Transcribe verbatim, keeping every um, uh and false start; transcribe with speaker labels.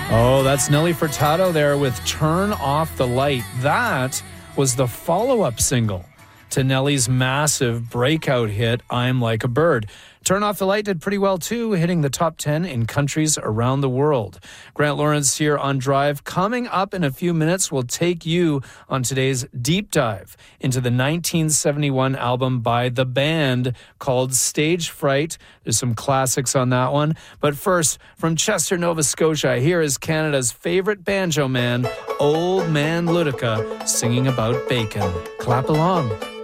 Speaker 1: Oh, that's Nelly Furtado there with Turn Off the Light. That was the follow-up single to Nelly's massive breakout hit, I'm Like a Bird. Turn Off the Light did pretty well, too, hitting the top ten in countries around the world. Grant Lawrence here on Drive. Coming up in a few minutes, we'll take you on today's deep dive into the nineteen seventy-one album by the band called Stage Fright. There's some classics on that one. But first, from Chester, Nova Scotia, here is Canada's favorite banjo man, Old Man Ludica, singing about bacon. Clap along.